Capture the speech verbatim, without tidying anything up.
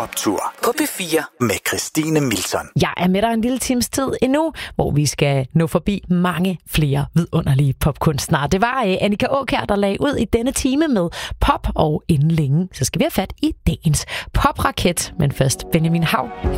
Poptur på P fire med Christine Milton. Jeg er med dig en lille times tid endnu, hvor vi skal nå forbi mange flere vidunderlige popkunstnere. Det var uh, Annika Aakjær, der lagde ud i denne time med pop, og inden længe, så skal vi have fat i dagens popraket. Men først Benjamin Hav her